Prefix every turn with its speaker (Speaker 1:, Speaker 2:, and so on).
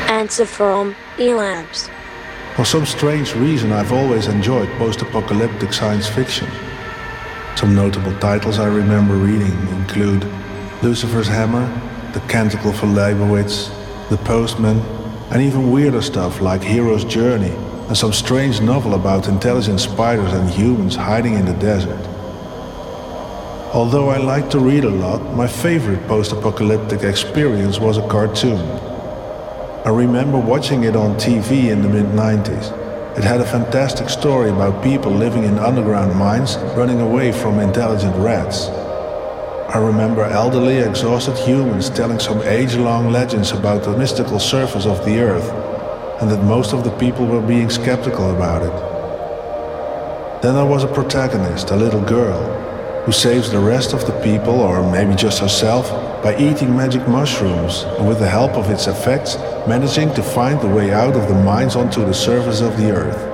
Speaker 1: Answer from Elams.
Speaker 2: For some strange reason, I've always enjoyed post-apocalyptic science fiction. Some notable titles I remember reading include Lucifer's Hammer, The Canticle for Leibowitz, The Postman, and even weirder stuff like Hero's Journey and some strange novel about intelligent spiders and humans hiding in the desert. Although I like to read a lot, my favorite post-apocalyptic experience was a cartoon. I remember watching it on TV in the mid-90s. It had a fantastic story about people living in underground mines running away from intelligent rats. I remember elderly, exhausted humans telling some age-long legends about the mystical surface of the Earth, and that most of the people were being skeptical about it. Then there was a protagonist, a little girl, who saves the rest of the people, or maybe just herself, by eating magic mushrooms, and with the help of its effects, managing to find the way out of the mines onto the surface of the Earth.